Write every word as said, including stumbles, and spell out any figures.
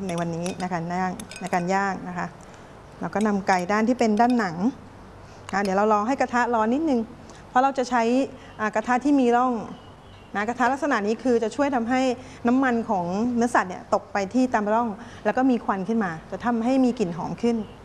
ในวันนี้ในการย่างในการย่างนะคะเราก็นำไก่ด้านที่เป็นด้านหนังนะเดี๋ยวเรารอให้กระทะร้อนนิดนึงเพราะเราจะใช้กระทะที่มีร่องนะกระทะลักษณะนี้คือจะช่วยทำให้น้ำมันของเนื้อสัตว์เนี่ยตกไปที่ตามร่องแล้วก็มีควันขึ้นมาจะทำให้มีกลิ่นหอมขึ้น